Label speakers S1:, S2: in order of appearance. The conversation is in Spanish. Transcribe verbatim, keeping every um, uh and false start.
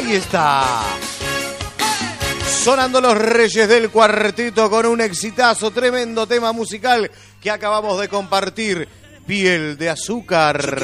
S1: Ahí está. Sonando los Reyes del Cuarteto con un exitazo, tremendo tema musical que acabamos de compartir. Piel de Azúcar.